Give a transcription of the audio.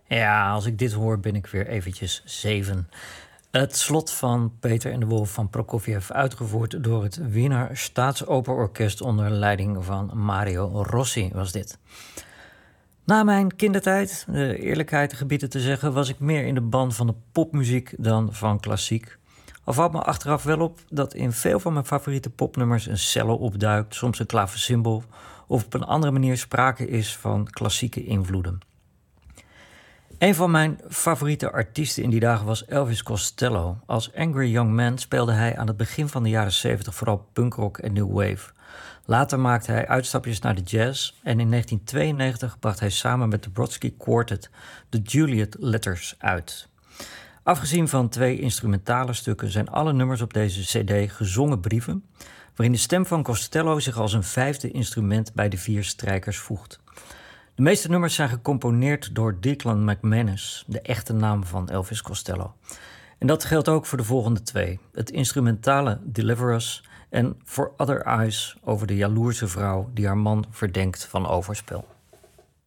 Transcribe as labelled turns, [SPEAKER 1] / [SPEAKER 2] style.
[SPEAKER 1] Ja, als ik dit hoor ben ik weer eventjes 7. Het slot van Peter en de Wolf van Prokofjev, uitgevoerd door het Wiener Staatsoperorkest onder leiding van Mario Rossi was dit. Na mijn kindertijd, de eerlijkheid gebieden te zeggen, was ik meer in de band van de popmuziek dan van klassiek. Al valt me achteraf wel op dat in veel van mijn favoriete popnummers een cello opduikt, soms een klaversymbol, of op een andere manier sprake is van klassieke invloeden. Een van mijn favoriete artiesten in die dagen was Elvis Costello. Als Angry Young Man speelde hij aan het begin van de jaren 70 vooral punkrock en new wave. Later maakte hij uitstapjes naar de jazz en in 1992 bracht hij samen met de Brodsky Quartet de Juliet Letters uit. Afgezien van 2 instrumentale stukken zijn alle nummers op deze cd gezongen brieven, waarin de stem van Costello zich als een 5e instrument bij de 4 strijkers voegt. De meeste nummers zijn gecomponeerd door Declan McManus, de echte naam van Elvis Costello. En dat geldt ook voor de volgende 2. Het instrumentale Deliver Us en For Other Eyes over de jaloerse vrouw die haar man verdenkt van overspel.